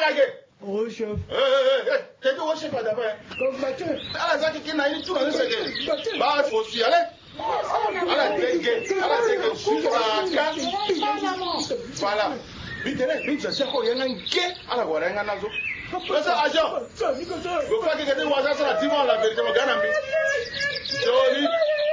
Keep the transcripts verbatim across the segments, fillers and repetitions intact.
Oh, chef. Eh, eh, eh, t'es dit, oh, chef, d'abord. Comme Mathieu. Alors, ça, qui n'a eu tout dans ce que. Bah, il faut suivre, allez. Alors, t'es gay. Alors, t'es gay. Juste à quand. Voilà. Vite, allez, vite, je sais quoi, il y a un gay. Alors, voilà, il y a un agent. C'est agent. Le fait que quelqu'un voit ça, c'est la dis-moi la vérité, mon gars, ami. Joli.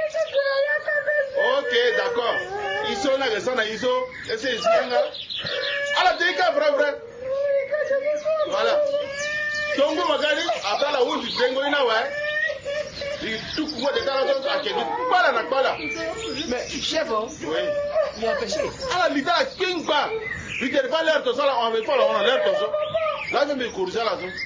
Ok, d'accord. Ils sont là, ils sont là, ils sont. Et c'est ici, alors, t'es gay, vrai, vrai. Voilà. Tongo magari atala wundi dengo ina wa. Di tuku mo de kala to akedi bala na bala. Mais chef, oui. Il a pêché. Ala lita king ba. Di de ba l'air to sala on veut pas on a l'air to so. Là je me course là so.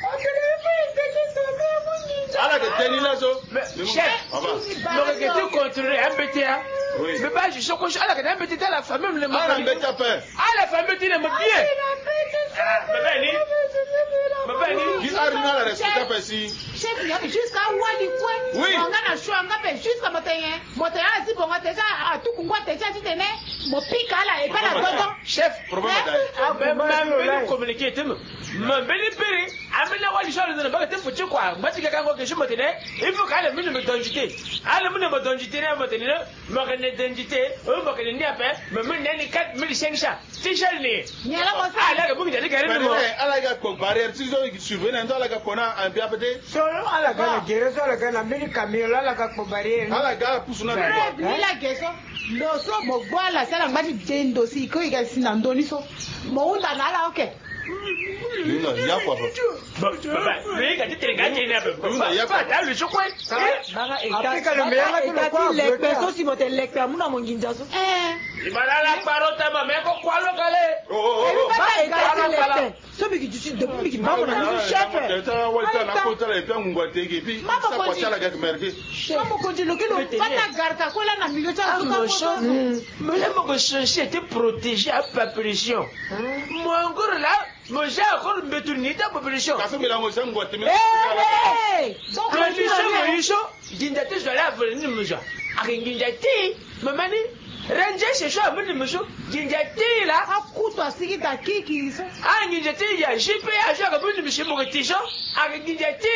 Ala de teni là so. Mais chef, donc que tu contrôles un B T A. Oui. Mais pas je suis coach ala que un B T A la famille le mal. Ala mbeta père. Ala famille dit le bien. Ah, mais ben Qui a rien à respecter personne. Chef, il y a jusqu'à Wali quoi. Oui. On a un choix, on a jusqu'à Motayen. Motayen a dit bon, t'es à tout quoi, t'es à tout tenir. Mon pic à la et pas la bonne. Chef, problème ah, mais même communiquer tu me. Mais ben libéré. Amena Wali Charles ne va pas te foutre quoi. Moi tu quelqu'un que je me tenais. Il faut qu'elle me me d'identité. Elle me me d'identité à me tenir. Me connaît d'identité. On me connaît ni après. Me me n'est quatre mille cinq cents. C'est cher né. Il y a la moitié. Ah là, vous dites que elle a gagné pour barrière. Si vous survenez dans la gapona un peu après. Solo ala gana gere solo gana mini kamera la ga ko barrière. Ala ga pousse na quoi. Ni la geso. Lo so mo gwa la sala ngati dendo si ko iga sinandoni so. Mo unda na la okay. Il y a quoi? Bah, mais il a dit que les gars qui il y a pas dans le chocolat. Après que le meilleur là quoi les personnes si monter lecteur muna monginja so. Eh. Il m'a la parole ma mère ko quoi lo calé. Oh oh oh. Ba état lecteur. So bi ki depuis ki ba mo na chef. T'as walta na kota la puis ngwate ki puis ça quoi ça la ga merveille. Comment continue que le pata garka ko la na milieu ta ko. Mais le mo chercher était protégé à population. Moi encore là Moi j'ai encore me tourner ta population. Parce que là moi j'ai ngwate mais. Eh. Donc le mission mission dindate je la venir me joie. Akingindati mamani Ranger c'est ça me monsieur dindati là akutwa siki ta kiki so. Ah dindati ya J P A je ka monsieur mo tijo akingindati.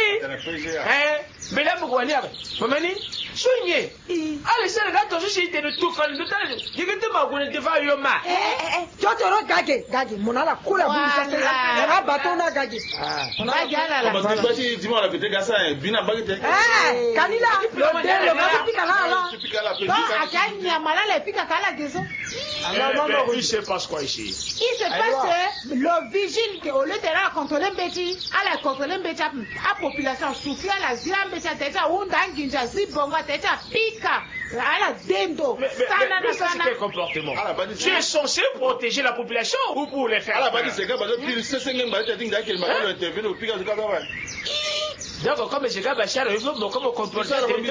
Eh mais là mo kwani aba mamani Sunye, allez, c'est le gars qui a tout fait. Il y a des gens qui ont fait ma. Eh, eh, tu as dit gagé, gagé. Mon ala coule à bout. On a bâton à gagé. On a gagné la. Parce que si dis-moi la vérité, gars, ça est bien à baguette. Eh, Kanila, le le gars qui là là. Non, à gagner à malal et puis à la guérison. Alors non non, il se passe quoi ici? Il se passe le vigile que au lieu de contrôler un petit, à la contrôler un petit à population souffler à la zia un petit à tête à undanginja zibonga tête à pika à la dendo. Mais ça c'est quel comportement? Tu es censé protéger la population ou pour les faire? À la base c'est que parce que il se sent mal de dire qu'il m'a intervenu au pika de Kagawa. Donc comme je gars Bachar il faut comme comporter ça le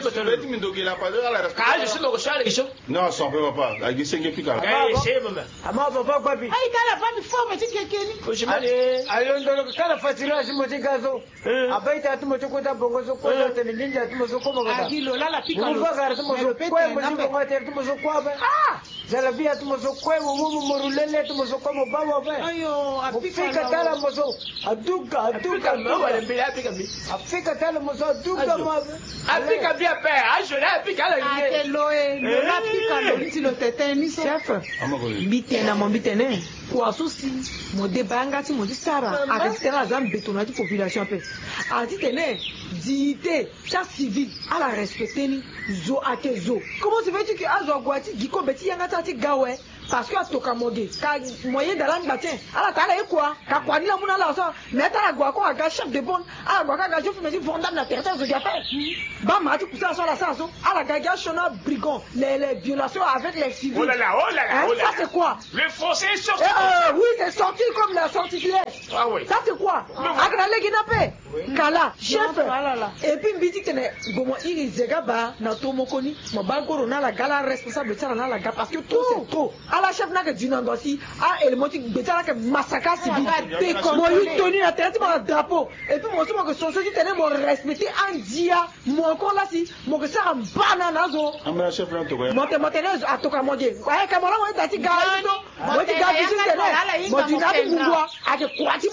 ah je suis mon cher les non ça peut pas la gisengue pika eh c'est maman ama papa quoi bi ai kala pas de forme tu quelqu'un faut je m'aller ayo ndolo kala fatira si mo tigazo abaita tu mo chokota bongo so ko te ninja tu mo so ko mo ah kilo la la pika mo va tu mo so ko mo so ko te tu mo so ko ba ah zala bia tu mo so ko mo mo mo rulele tu mo so ko mo ba mo ba ayo apika pika tala mo so aduka aduka mo wala bila pika bi afika tala mo so aduka mo apika bia pe a je la apika la ni akeloe lo la pika lo nti lo tete ni so chef bitena mo bitene kwa susi mo debanga ti mo di sara akitena zam betona di population pe ati tene dignité cha civil à la respecter ni zo ake zo comment tu veux dire que azo gwati giko beti yanga tati gawe parce que atoka moge ka moyen dans la matin ala tala e quoi ka kwani la muna la so meta la gwa ko aga chef de bonne ala gwa ka ga chef me di fondam la territoire zo gafa ba ma ti kusa so la sa so ala ga ga chona brigand les les violations avec les civils. Oh là là oh là là oh là ça c'est quoi? Le français est sorti. Euh, oui c'est sorti comme la sortie hier. Ah oui. Ça c'est quoi? Agra le ginape kala chef et puis mbiti tene gomo iri zega ba na tomokoni mo bankoro na la gala responsable ça na la ga parce que tout c'est trop. La chef n'a que du nangosi a élément qui bétala que massacre civil moi lui tenu la tête mon drapeau et puis moi moi que son sosie tenait mon respecter en dia mon encore là si mon que ça en banana zo amela chef là to quoi monte monte à toka moje ouais kamala moi tati gars moi ti gars qui se tenait moi tu n'as pas mungwa a que quoi ti mola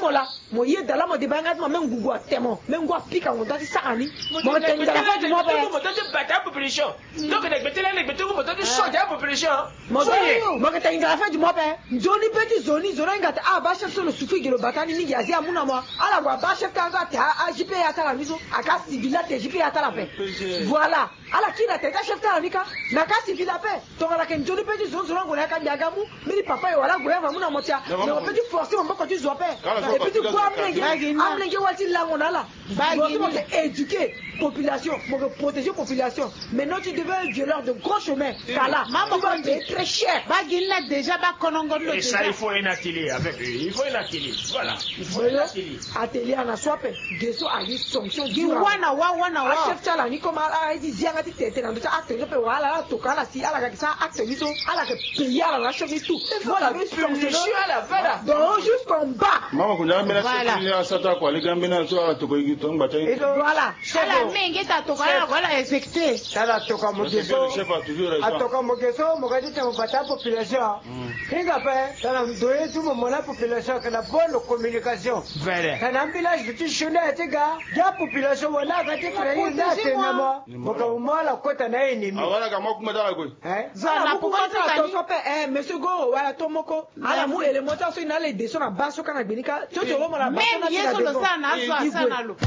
mo ye dala mo de banga mo mengu temo mengu pika on dati sakani mo te ngala fa du mo be mo te bata population donc nek betela nek betu mo te short ya population mo te mo te ngala fa du mo be zoni petit zoni zoni ngata a ba chef sur le soufi gelo batani ni yazi amuna mo ala wa ba chef kanga ta a jp ya tala miso aka civila te jp ya tala pe voilà ala kina te ka chef tala nika na ka civila pe to ngala ken zoni petit zoni zoni ngona ka ndiagamu mini papa yo wala goya amuna mo tia mo petit forcer mo ko tu zo pe et puis tu quoi amlenge wati langona la bagi mo éduquer population pour protéger population maintenant tu deviens un violeur de gros chemin kala maman va payer très cher bagi là déjà ba konongolo et ça il faut un atelier avec eux il faut un atelier voilà il faut un atelier atelier ana swape geso ali sanction gi wana wa wana wa chef tala ni comme ala di zianga ti tete na ndocha acte pe wala to kala si ala ka sa acte biso ala ka payer ala la chef tout voilà je ala voilà donc jusqu'en bas mama kunya mena voilà sata kwa ligambina so atoko igito ngbacha voilà ala mingi ta to kala wala respecter tala toka mogeso atoka mogeso mogadi te mobata population kinga pe tala doye tu mo la population que la bonne communication voilà kana village petit chone etega ya population wala ga te créer na te nama boka umala kota na ennemi awala kama kuma dala ko eh zana pourquoi ça to so pe eh monsieur go wala to moko ala mu ele mota so ina le deso na baso kana gbenika to to mo la baso na yeso lo sana so sana lo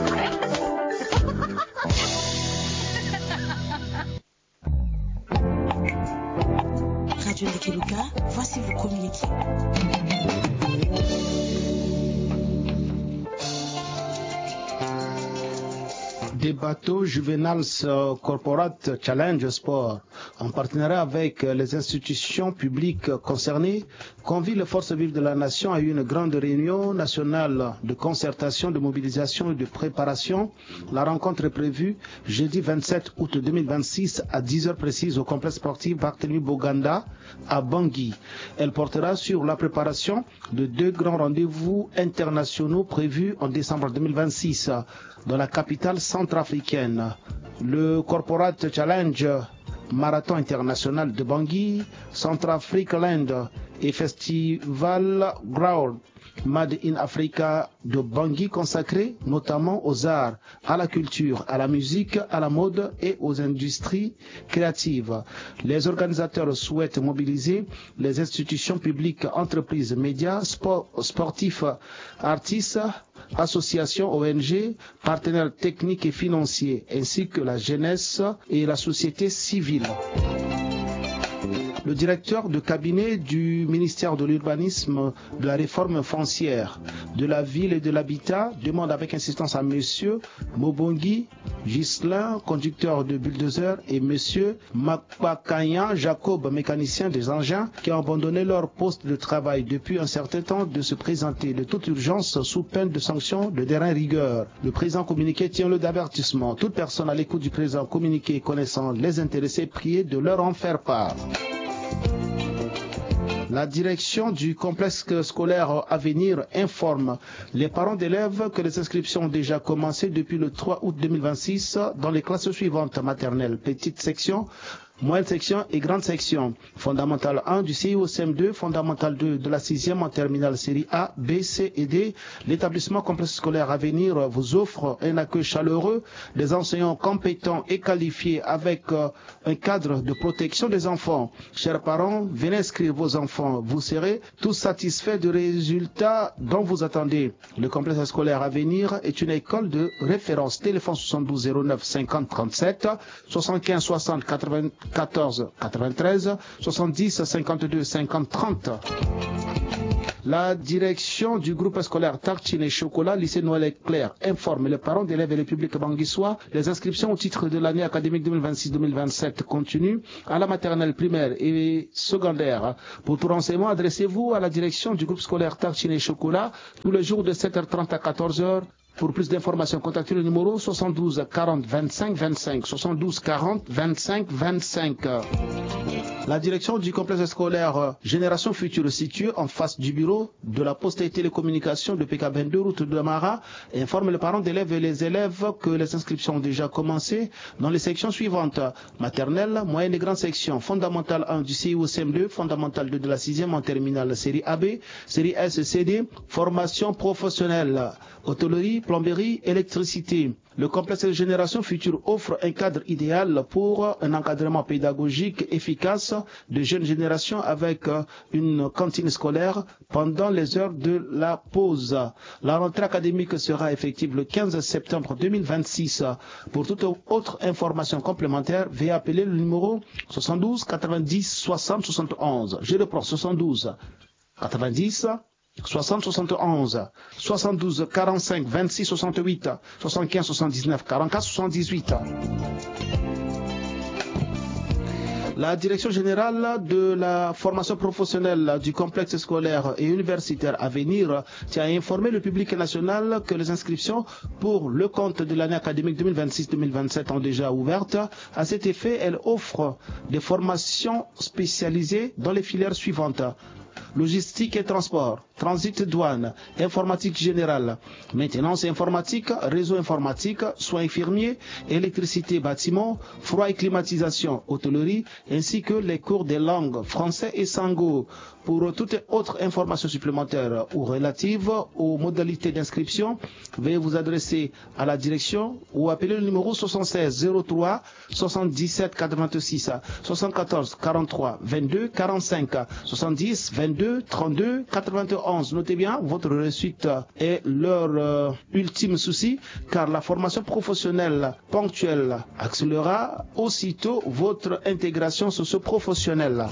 Radio Lekeluka, voici vos communiqués. Des bateaux Juvenals Corporate Challenge Sport, en partenariat avec les institutions publiques concernées, convie les forces vives de la nation à une grande réunion nationale de concertation, de mobilisation et de préparation. La rencontre est prévue jeudi vingt-sept août deux mille vingt-six à dix heures précises au complexe sportif Barthélemy Boganda à Bangui. Elle portera sur la préparation de deux grands rendez-vous internationaux prévus en décembre deux mille vingt-six dans la capitale centrafricaine. Le Corporate Challenge Marathon international de Bangui, Centrafricaland et Festival Ground Made in Africa de Bangui, consacré notamment aux arts, à la culture, à la musique, à la mode et aux industries créatives. Les organisateurs souhaitent mobiliser les institutions publiques, entreprises, médias, sport, sportifs, artistes, associations, O N G, partenaires techniques et financiers, ainsi que la jeunesse et la société civile. Le directeur de cabinet du ministère de l'Urbanisme, de la Réforme foncière, de la Ville et de l'Habitat demande avec insistance à Monsieur Mobongi Ghislain, conducteur de bulldozer, et Monsieur Makpakanyan Jacob, mécanicien des engins, qui ont abandonné leur poste de travail depuis un certain temps, de se présenter de toute urgence sous peine de sanctions de dernière rigueur. Le présent communiqué tient le d'avertissement. Toute personne à l'écoute du présent communiqué connaissant les intéressés priés de leur en faire part. La direction du complexe scolaire Avenir informe les parents d'élèves que les inscriptions ont déjà commencé depuis le trois août deux mille vingt-six dans les classes suivantes: maternelle, petite section, moyenne section et grande section. Fondamentale un du C I O C M deux, fondamentale deux de la sixième en terminale série A, B, C et D. L'établissement complexe scolaire Avenir vous offre un accueil chaleureux, des enseignants compétents et qualifiés avec euh, un cadre de protection des enfants. Chers parents, venez inscrire vos enfants. Vous serez tous satisfaits des résultats dont vous attendez. Le complexe scolaire Avenir est une école de référence. Téléphone soixante-douze zéro neuf cinquante trente-sept, soixante-quinze soixante quatre-vingt-quatorze quatre-vingt-treize, soixante-dix cinquante-deux cinquante trente. La direction du groupe scolaire Tartine et Chocolat, lycée Noël Éclair, informe les parents d'élèves et le public banguissois. Les inscriptions au titre de l'année académique deux mille vingt-six deux mille vingt-sept continuent à la maternelle, primaire et secondaire. Pour tout renseignement, adressez-vous à la direction du groupe scolaire Tartine et Chocolat tous les jours de sept heures trente à quatorze heures. Pour plus d'informations, contactez le numéro soixante-douze quarante vingt-cinq vingt-cinq, soixante-douze quarante vingt-cinq vingt-cinq. La direction du complexe scolaire Génération Future situé en face du bureau de la Poste et Télécommunications de P K vingt-deux route de Mara informe les parents d'élèves et les élèves que les inscriptions ont déjà commencé dans les sections suivantes: maternelle, moyenne et grande section, fondamentale un du C I O C M deux, fondamentale deux de la sixième en terminale série A B, série S C D, formation professionnelle, hôtellerie, plomberie, électricité. Le complexe de Génération Future offre un cadre idéal pour un encadrement pédagogique efficace de jeunes générations avec une cantine scolaire pendant les heures de la pause. La rentrée académique sera effective le quinze septembre deux mille vingt-six. Pour toute autre information complémentaire, veuillez appeler le numéro soixante-douze quatre-vingt-dix soixante soixante-onze. Je reprends soixante-douze quatre-vingt-dix soixante soixante-onze, soixante-douze quarante-cinq vingt-six soixante-huit, soixante-quinze soixante-dix-neuf quarante-quatre soixante-dix-huit. La direction générale de la formation professionnelle du complexe scolaire et universitaire à venir tient à informer le public national que les inscriptions pour le compte de l'année académique deux mille vingt-six deux mille vingt-sept ont déjà ouvertes. À cet effet, elle offre des formations spécialisées dans les filières suivantes: logistique et transport, transit douane, informatique générale, maintenance informatique, réseau informatique, soins infirmiers, électricité bâtiment, froid et climatisation, hôtellerie, ainsi que les cours des langues français et sango. Pour toute autre information supplémentaire ou relative aux modalités d'inscription, veuillez vous adresser à la direction ou appeler le numéro soixante-seize zéro trois soixante-dix-sept quatre-vingt-six, soixante-quatorze quarante-trois vingt-deux quarante-cinq, soixante-dix vingt-deux trente-deux quatre-vingt-onze. Notez bien, votre réussite est leur euh, ultime souci, car la formation professionnelle ponctuelle accélérera aussitôt votre intégration socio-professionnelle.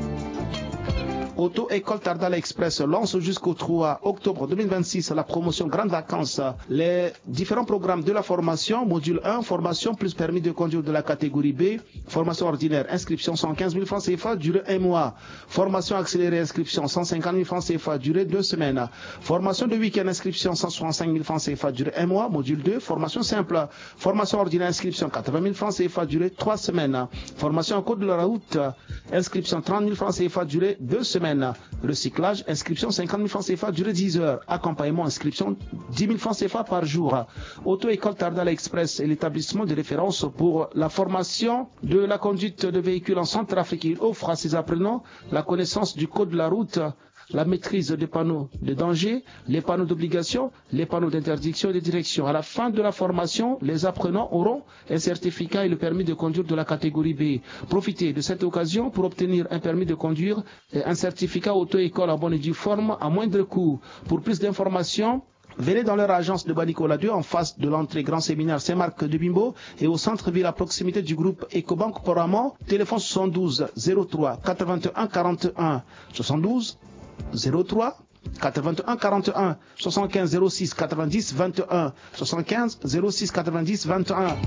Auto-École Tardal Express lance jusqu'au trois octobre deux mille vingt-six la promotion Grandes Vacances. Les différents programmes de la formation: module un, formation plus permis de conduire de la catégorie B, formation ordinaire, inscription cent quinze mille francs C F A, durée un mois. Formation accélérée, inscription cent cinquante mille francs C F A, durée deux semaines. Formation de week-end, inscription cent soixante-cinq mille francs C F A, durée un mois. Module deux, formation simple. Formation ordinaire, inscription quatre-vingt mille francs C F A, durée trois semaines. Formation en code de la route, inscription trente mille francs C F A, durée deux semaines. Recyclage, inscription cinquante mille francs C F A, durée dix heures. Accompagnement, inscription dix mille francs C F A par jour. Auto-École Tardal Express est l'établissement de référence pour la formation de la conduite de véhicules en Centrafrique. Il offre à ses apprenants la connaissance du code de la route, la maîtrise des panneaux de danger, les panneaux d'obligation, les panneaux d'interdiction et de direction. À la fin de la formation, les apprenants auront un certificat et le permis de conduire de la catégorie B. Profitez de cette occasion pour obtenir un permis de conduire et un certificat auto-école en bonne et due forme à moindre coût. Pour plus d'informations, venez dans leur agence de Banicola deux en face de l'entrée Grand Séminaire Saint-Marc de Bimbo et au centre-ville à proximité du groupe Ecobank Poramo. Téléphone soixante-douze zéro trois quatre-vingt-un quarante-et-un, soixante-douze zéro trois quatre-vingt-un quarante-et-un, soixante-quinze zéro six quatre-vingt-dix vingt et un, soixante-quinze zéro six quatre-vingt-dix vingt et un.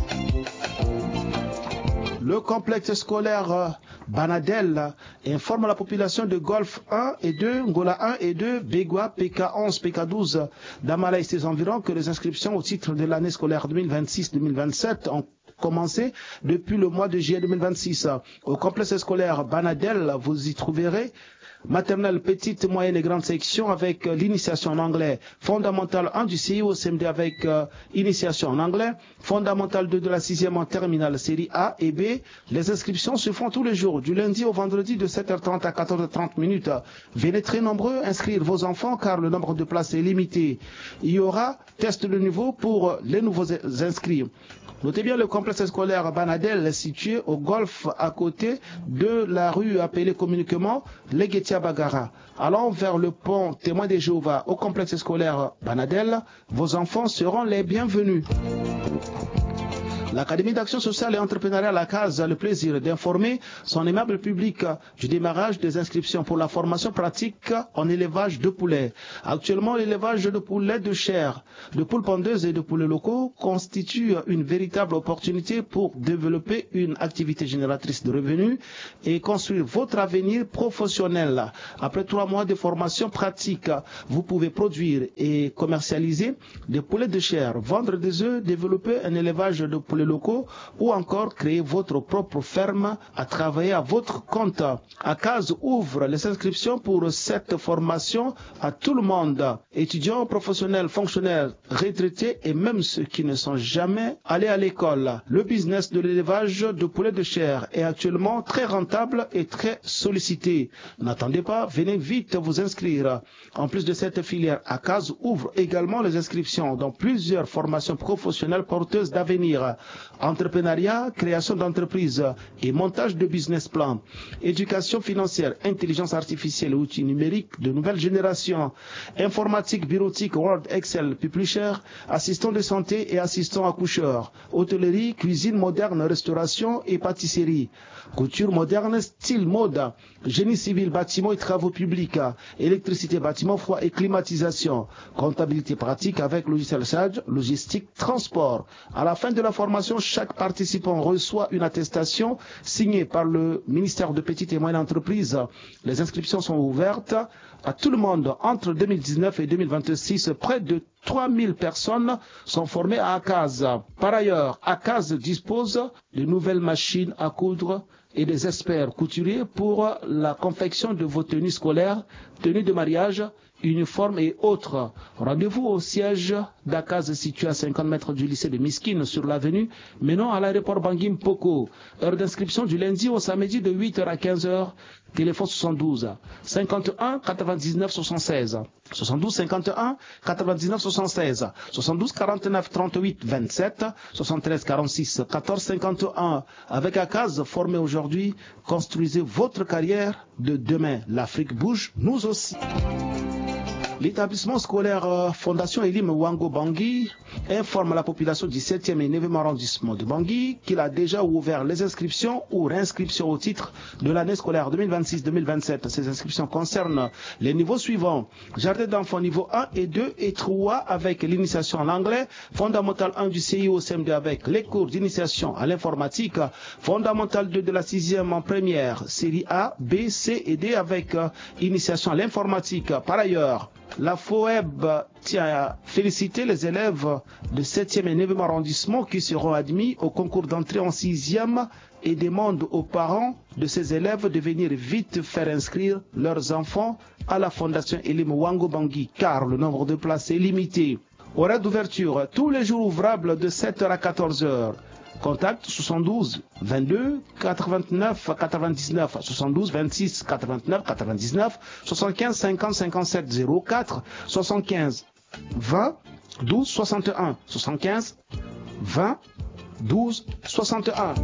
Le complexe scolaire Banadel informe la population de Golfe un et deux, Ngola un et deux, Bégua, P K onze, P K douze, d'Amala et ses environs que les inscriptions au titre de l'année scolaire deux mille vingt-six deux mille vingt-sept ont commencé depuis le mois de juillet deux mille vingt-six. Au complexe scolaire Banadel, vous y trouverez maternelle, petite, moyenne et grande section avec euh, l'initiation en anglais, fondamentale un du C I O C M D avec euh, initiation en anglais, fondamentale deux de la sixième en terminale série A et B. Les inscriptions se font tous les jours, du lundi au vendredi de sept heures trente à quatorze heures trente minutes. Venez très nombreux inscrire vos enfants car le nombre de places est limité. Il y aura test de niveau pour les nouveaux inscrits. Notez bien le complexe scolaire Banadel situé au golfe à côté de la rue appelée communiquement Legetia Bagara. Allant vers le pont Témoin de Jéhovah au complexe scolaire Banadel, vos enfants seront les bienvenus. L'Académie d'action sociale et entrepreneuriale à la case a le plaisir d'informer son aimable public du démarrage des inscriptions pour la formation pratique en élevage de poulets. Actuellement, l'élevage de poulets de chair, de poules pondeuses et de poulets locaux constitue une véritable opportunité pour développer une activité génératrice de revenus et construire votre avenir professionnel. Après trois mois de formation pratique, vous pouvez produire et commercialiser des poulets de chair, vendre des œufs, développer un élevage de poulets les locaux ou encore créer votre propre ferme à travailler à votre compte. ACAS ouvre les inscriptions pour cette formation à tout le monde, étudiants, professionnels, fonctionnaires, retraités et même ceux qui ne sont jamais allés à l'école. Le business de l'élevage de poulets de chair est actuellement très rentable et très sollicité. N'attendez pas, venez vite vous inscrire. En plus de cette filière, ACAS ouvre également les inscriptions dans plusieurs formations professionnelles porteuses d'avenir. Entrepreneuriat, création d'entreprises et montage de business plan. Éducation financière, intelligence artificielle et outils numériques de nouvelle génération. Informatique, bureautique, Word, Excel, Publisher, assistant de santé et assistant accoucheur. Hôtellerie, cuisine moderne, restauration et pâtisserie. Couture moderne, style mode. Génie civil, bâtiment et travaux publics. Électricité, bâtiment froid et climatisation. Comptabilité pratique avec logiciel Sage, logistique, transport. À la fin de la formation, chaque participant reçoit une attestation signée par le ministère de Petites et Moyennes Entreprises. Les inscriptions sont ouvertes à tout le monde. Entre deux mille dix-neuf et deux mille vingt-six, près de trois mille personnes sont formées à ACAS. Par ailleurs, ACAS dispose de nouvelles machines à coudre et des experts couturiers pour la confection de vos tenues scolaires, tenues de mariage, uniformes et autres. Rendez-vous au siège d'ACAS situé à cinquante mètres du lycée de Miskine sur l'avenue menant à l'aéroport Bangui Mpoko. Heure d'inscription du lundi au samedi de huit heures à quinze heures. Téléphone soixante-douze cinquante et un quatre-vingt-dix-neuf soixante-seize. soixante-douze cinquante et un quatre-vingt-dix-neuf soixante-seize. soixante-douze quarante-neuf trente-huit vingt-sept. soixante-treize quarante-six quatorze cinquante et un. Avec ACAS, formé aujourd'hui, construisez votre carrière de demain. L'Afrique bouge, nous aussi. L'établissement scolaire Fondation Elim Wango Bangui informe la population du septième et neuvième arrondissement de Bangui qu'il a déjà ouvert les inscriptions ou réinscriptions au titre de l'année scolaire deux mille vingt-six deux mille vingt-sept. Ces inscriptions concernent les niveaux suivants: jardin d'enfants niveau un et deux et trois avec l'initiation en anglais, fondamental un du C I O C M D avec les cours d'initiation à l'informatique, fondamental deux de la sixième en première, série A, B, C et D avec initiation à l'informatique. Par ailleurs, la FOEB tient à féliciter les élèves de septième et neuvième arrondissement qui seront admis au concours d'entrée en sixième et demande aux parents de ces élèves de venir vite faire inscrire leurs enfants à la Fondation Elim Wango Bangui car le nombre de places est limité. Horaire d'ouverture tous les jours ouvrables de sept heures à quatorze heures. Contact soixante-douze vingt-deux quatre-vingt-neuf quatre-vingt-dix-neuf, soixante-douze vingt-six quatre-vingt-neuf quatre-vingt-dix-neuf, soixante-quinze cinquante cinquante-sept zéro quatre, soixante-quinze vingt douze soixante et un, soixante-quinze vingt douze soixante et un.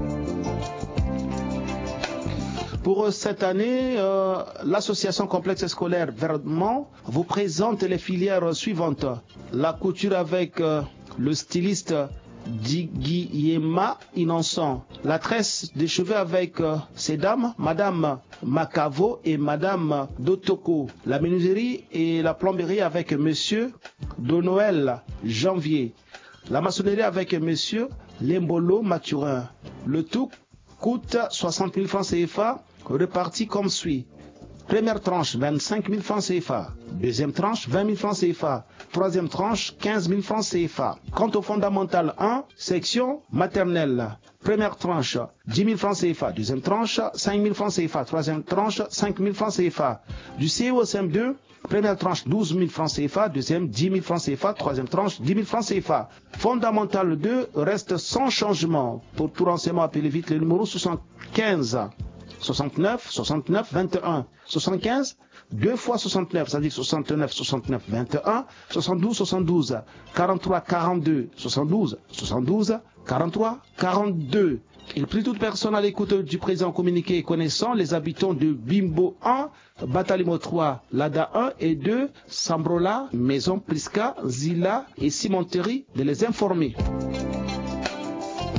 Pour cette année, euh, l'association complexe scolaire Verdemont vous présente les filières suivantes. La couture avec euh, le styliste Digiyema Innocent. La tresse des cheveux avec euh, ces dames, Madame Makavo et Madame Dotoko. La menuiserie et la plomberie avec Monsieur Donoël Janvier. La maçonnerie avec Monsieur Lembolo Mathurin. Le tout coûte soixante mille francs C F A, reparti comme suit. Première tranche, vingt-cinq mille francs C F A. Deuxième tranche, vingt mille francs C F A. Troisième tranche, quinze mille francs C F A. Quant au fondamental un, section maternelle. Première tranche, dix mille francs C F A. Deuxième tranche, cinq mille francs C F A. Troisième tranche, cinq mille francs C F A. Du C E au C M deux, première tranche, douze mille francs C F A. Deuxième, dix mille francs C F A. Troisième tranche, dix mille francs C F A. Fondamental deux reste sans changement. Pour tout renseignement, appelez vite le numéro soixante-quinze. soixante-neuf, soixante-neuf, vingt et un, soixante-quinze, deux fois soixante-neuf, c'est-à-dire soixante-neuf, soixante-neuf, vingt et un, soixante-douze, soixante-douze, quarante-trois, quarante-deux, soixante-douze, soixante-douze, quarante-trois, quarante-deux. Il prie toute personne à l'écoute du présent communiqué et connaissant les habitants de Bimbo un, Batalimo trois, Lada un et deux, Sambrola, Maison Prisca, Zila et Cimenterie de les informer.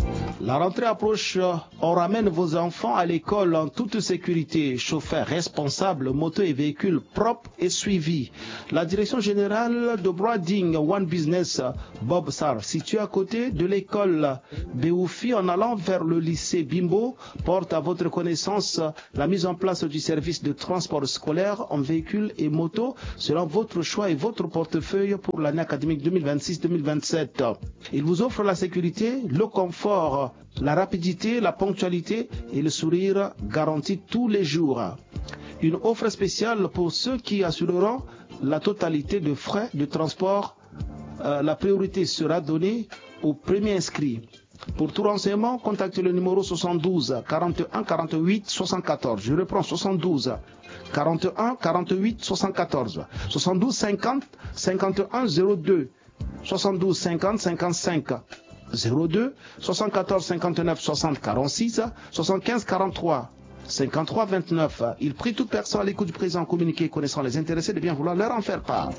La rentrée approche, on ramène vos enfants à l'école en toute sécurité, chauffeurs responsables, motos et véhicules propres et suivis. La direction générale de Branding One Business, Bob Sarr, située à côté de l'école Béoufi en allant vers le lycée Bimbo, porte à votre connaissance la mise en place du service de transport scolaire en véhicules et motos selon votre choix et votre portefeuille pour l'année académique deux mille vingt-six deux mille vingt-sept. Il vous offre la sécurité, le confort, la rapidité, la ponctualité et le sourire garantis tous les jours. Une offre spéciale pour ceux qui assureront la totalité de frais de transport. Euh, la priorité sera donnée aux premiers inscrits. Pour tout renseignement, contactez le numéro soixante-douze quarante-et-un quarante-huit soixante-quatorze. Je reprends soixante-douze quarante-et-un quarante-huit soixante-quatorze. soixante-douze cinquante cinquante et un zéro deux. soixante-douze cinquante cinquante-cinq zéro deux, soixante-quatorze cinquante-neuf soixante quarante-six, soixante-quinze quarante-trois cinquante-trois vingt-neuf. Il prie toute personne à l'écoute du présent communiqué connaissant les intéressés de bien vouloir leur en faire part.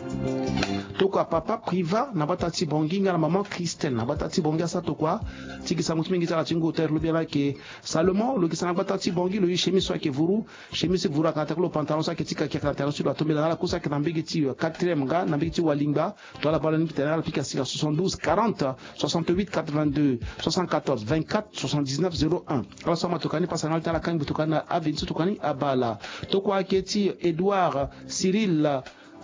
Tokwa papa priva nabatati bongi ngala maman Christelle nabatati bongi sa tokwa tiki sa mutu mingi tala tingo ter lu bien ke Salomon le kisana nabatati bongi le chemise soit ke vuru chemise vuru ka taklo pantalon sa ke tika ke ka sur la tombe dans la course ke nambigi ti quatrième ga nambigi ti walinga dans la balani pitana pika sila soixante-douze quarante soixante-huit quatre-vingt-deux soixante-quatorze vingt-quatre soixante-dix-neuf zéro un. Alors ça matokani pasana tala kan butokana avensu tokani abala tokwa keti Edouard Cyril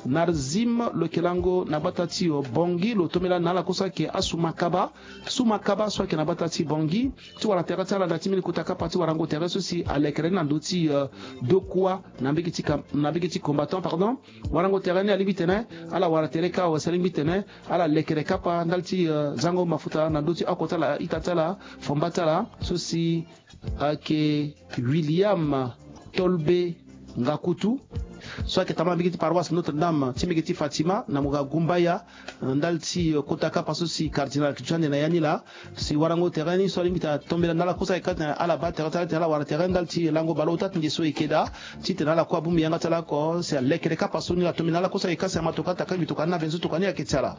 Narzim le kelango nabatati bongi lo tomela na la kosa ke asumakaba sumakaba soit ke nabatati bongi tu wala terata la datimi kutaka parti warango terreso si alekere na ndoti de quoi nambiki nambiki combattant pardon warango terrain ali bitene ala wala tereka wa salim bitene ala lekere kapa ndalti zango mafuta na ndoti akota la itatala fombatala sosi ke William Tolbe Ngakutu soit que tama bigiti paroisse Notre-Dame timigiti Fatima na muga gumbaya ndalti kotaka paso si cardinal Kijane na yanila si warango terrain so limita tombela ndala kosa ikata ala ba terrain ala wara terrain ndalti lango balota ndiso ikeda titena la kwa bumbi yanga tala ko c'est lekere ka paso ni la tomina la kosa ikasa matoka taka bitokana benzo tokani aketsala.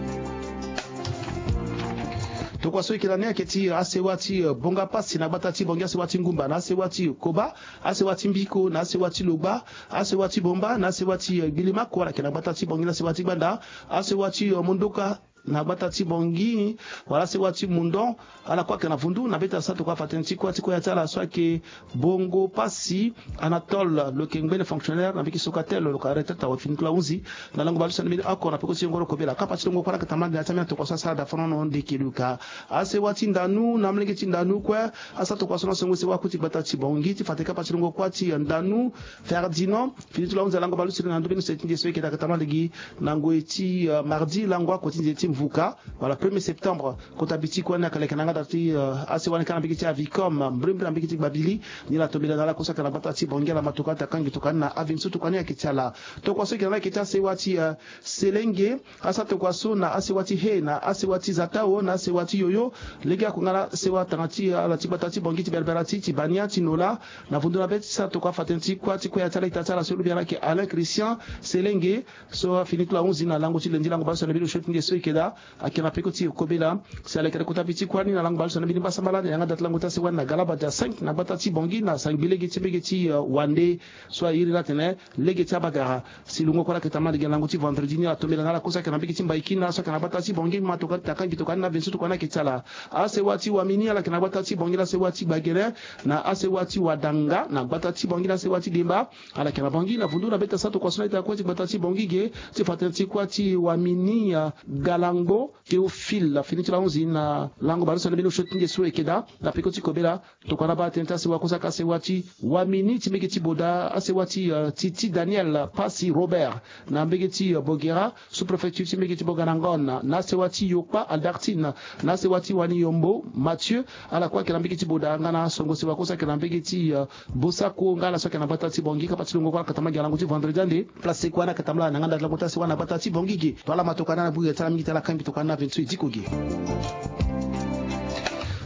Tokwa so ikilania keti asewati bonga pasi na batati bonga asewati ngumba na asewati koba asewati mbiko na asewati loba asewati bomba na asewati bilima kwa na batati bonga na asewati banda asewati mondoka na batati bongi wala sewati mundo ala kwa kana vundu na beta sa tokwa fatenti kwa tiko ya tala so ke bongo pasi Anatole le kengbe fonctionnaire na biki sokatel le kareta ta fin klauzi na lango balusa ni akona peko si ngoro kobela kapati ngo kwa katama na tamia tokwa sa da fono de kiluka asewati ndanu na mlenge ndanu kwa asa tokwa so sengo se wakuti batati bongi ti fateka pati ngo kwa ti ndanu Ferdinand fini tu lango lango balusa na ndobini setindi so ke da katama legi nango eti mardi lango kwa ti Vuka, voilà, premier septembre, quand habiti quoi na kale kananga dati asiwani kana bikiti avicom mbrimbre bikiti babili ni la tobela dans la kosa kana batati bongela matoka takangi tokana na avinsu tokani akitala to kwa so kana kita sewati selenge asa to kwa so na asiwati he na asiwati zatao na asiwati yoyo lega kungala sewa tangati ala tibatati bongiti berberati tibania tinola na vunduna beti sa to kwa fatenti kwa tiko ya tala itatala so lubiana ke Alain Christian selenge so fini la onze na lango tilendi lango baso na bilo shot nge so ikeda akina pekoti kobela c'est avec le kotapiti kwani na langbal so na bini basambala yanga dat lango tasi wana galaba ja cinq na batati bongi na cinq bilegi tibegeti wande so iri latene legeti bagara silungo kwa ketama de lango ti vendredi ni atomela na la kosa kana bigeti mbaikina so kana batati bongi matoka takangi to kana bensu to kana kitala ase wati wa mini ala kana batati bongi la se wati bagere na ase wati wadanga na batati bongi la se wati demba ala kana bongi na vundu na beta sato kwa sona ita kwa ti batati bongi ge ti fatenti kwa ti wa mini gala Lango Théophile la finit la onze na lango barusa na bino shotinge so ekeda na pekoti kobela to kana ba tenta se wakosa ka se wati wa minute megeti boda ase wati uh, Titi Daniel Pasi Robert na megeti uh, Bogera sous préfecture ti megeti Boganangona na se wati Yopa Albertine na se wati wani Yombo Mathieu ala kwa kana megeti boda ngana songo se wakosa kana megeti uh, Bosako ngala so kana batati bongi ka patilongo kwa katama galango ti vendredi ande place kwa na katamla na nganda la motasi wana batati bongi ki to ala matokana na buya tala mita la kambi tokana vingt-huit dikogi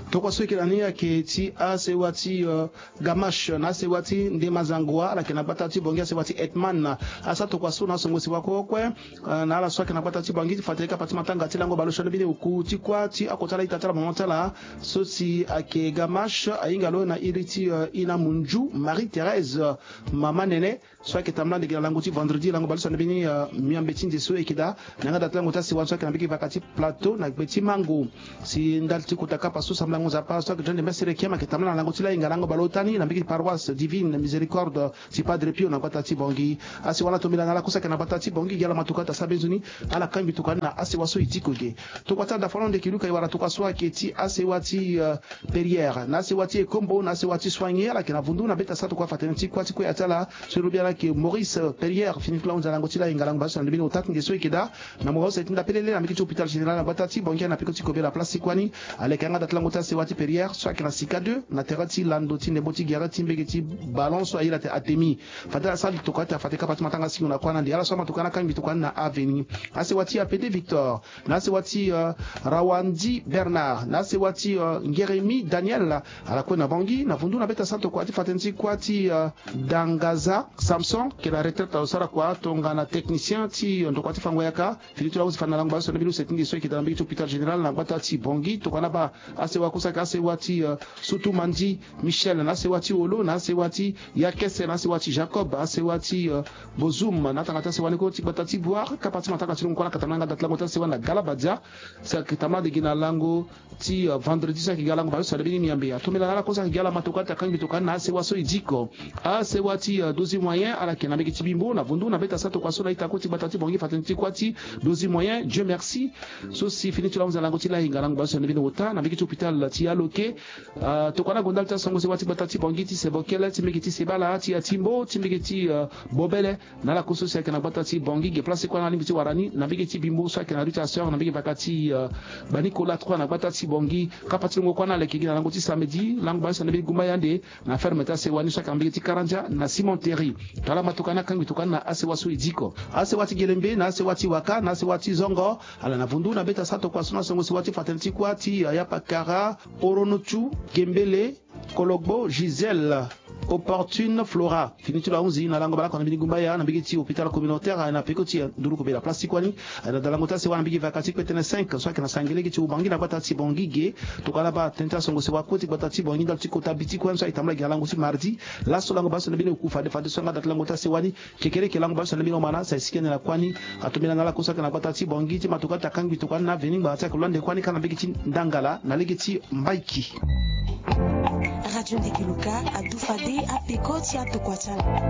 tokwa soki nania ke ti asewati uh, gamash na asewati ndemazangwa ala kena batati bongi asewati etman asa tokwa so na songosi wako kwe uh, na ala swaki na batati bongi fateka patima tanga tilango baloshana bine uku ti kwa ti akotala itatala montala so si ake gamash ayingalo na iriti uh, ina munju Marie Thérèse uh, mama nene swaki tamla de lango ti vendredi lango baloshana bine uh, miambeti ndeso ekida nanga datlango ta si wan swaki na biki vakati plateau na beti mango si ndalti kutaka paso samla ngoza pa swaki jende mesere kiama ketamla lango tila inga lango balotani na biki paroisse divine miséricorde si padre pio na batati bongi asi wana tomila na la kusaka na batati bongi yala matukata sabenzuni ala kambi tukana na asi waso itikoge to kwata da falon de kiluka yara tukaswa keti asi wati uh, perrière na asi wati kombo na asi wati soigner la kena vundu na beta satu kwa fatenti kwa tiko yatala surubia la ke Maurice Perrière finit là on za lango tila inga lango baso na bino utat ngeso ikida na mo se tinda pelele na biki hôpital général na batati bongi na pikoti ko bela place kwani alekanga datlango ta se wati Perrière soit que la sika deux na terati landoti ne boti garati mbegeti balance a ila te atemi fatala sali tokata fateka patuma tanga singo na kwana ndi ala soma tukana kambi tukana na avenue ase wati A P D Victor na se wati uh, Rawandi Bernard na se wati uh, Ngeremi Daniel ala kwena bangi na fundu na beta santo kwati fatenti kwati uh, Dangaza Samson que la retraite au sara kwa tonga na technicien ti ndo kwati fango yaka filitu la usifana lango baso na bilu setindi so ki dambi hôpital général na batati bongi tokana ba ase wakusa ka ase wati uh, Sutu Mandi Michel na se wati Olo na se wati Yakese na se wati Jacob na se wati uh, Bozum na tangata se waniko ti batati boire kapati mataka ti ngona katananga datlango ta se wana Galabadia sa kitama de gina lango ti uh, vendredi sa ki galango ba so de bini miambe atomela na kosa ki gala matoka ta kangi toka na se waso idiko a se wati uh, dozi moyen ala kena beki tibimbo na vundu na beta sato kwa so na itako ti batati bongi fatenti kwati dozi moyen Dieu merci so si fini tu la unza lango ti la ingalango ba so de bini ota na beki ti hôpital ti aloke uh, tokana gondal ta songo se wati batati bongi ti se bokele ti meki ti se bala ti atimbo ti meki ti uh, bobele na la koso se kana batati bongi ge place kwa na limiti warani na beki ti bimbo so kana ruta sœur na beki bakati uh, banikola trois na batati bongi kapati ngo kwa na leki na lango ti samedi lango ba so na beki gumba yande na ferme ta se wani so kana beki ti karanja na Simon Terry kala matokana kangi tokana na ase waso idiko ase wati gelembe na ase wati waka na ase wati zongo ala na vundu na beta sato kwa sona songo se wati fatenti kwa ti uh, yapakara oronochu Kembele Kologbo Gisèle Opportune Flora finitu la unzi na lango balako na bini gumbaya na bigi ti hôpital communautaire na pekoti nduru ko bela place kwani na dalango ta se wana bigi vakati ko tene cinq so kana sangele ki ti ubangi na batati bongige to kala ba tenta songo se wakoti batati bongi dal ti kota biti ko so itamla galango ti mardi la so lango baso na bini ku fade fade so ngada dalango ta se wani kekere ke lango baso na bini mana sa sikene na kwani atumina na la kosa kana batati bongi ti matuka ta kangi to kana na veni ba ta ko lande kwani kana bigi ti ndangala na legi ti mbaiki Radio Ndekeluka, à Doufadé, à Pekoti, à Tokwachana.